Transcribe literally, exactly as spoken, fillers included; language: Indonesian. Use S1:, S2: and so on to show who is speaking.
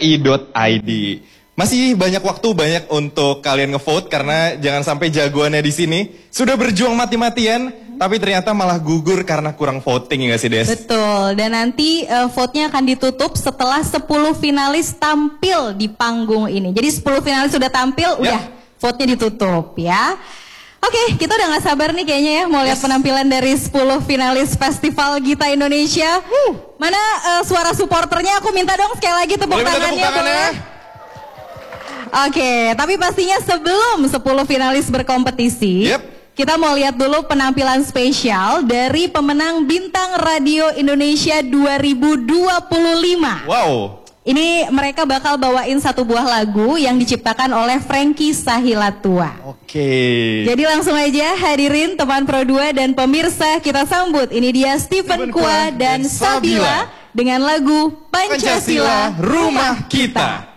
S1: i dot i d. Masih banyak waktu, banyak untuk kalian ngevote karena jangan sampai jagoannya di sini sudah berjuang mati-matian, tapi ternyata malah gugur karena kurang voting, ya nggak sih, Des?
S2: Betul, dan nanti uh, vote-nya akan ditutup setelah sepuluh finalis tampil di panggung ini. Jadi sepuluh finalis sudah tampil,
S1: ya.
S2: udah vote-nya ditutup ya. Oke, kita udah gak sabar nih kayaknya ya mau lihat yes. penampilan dari sepuluh finalis Festival Gita Indonesia. Uh. Mana uh, suara supporternya? Aku minta dong sekali lagi tepuk
S1: boleh
S2: tangannya.
S1: Tepuk tangannya.
S2: Oke, tapi pastinya sebelum sepuluh finalis berkompetisi, yep. kita mau lihat dulu penampilan spesial dari pemenang Bintang Radio Indonesia dua ribu dua puluh lima.
S1: Wow.
S2: Ini mereka bakal bawain satu buah lagu yang diciptakan oleh Frankie Sahilatua.
S1: Oke.
S2: Jadi langsung aja hadirin teman Pro dua dan pemirsa, kita sambut. Ini dia Stephen Kua dan Sabila dengan lagu Pancasila, Pancasila Rumah Kita.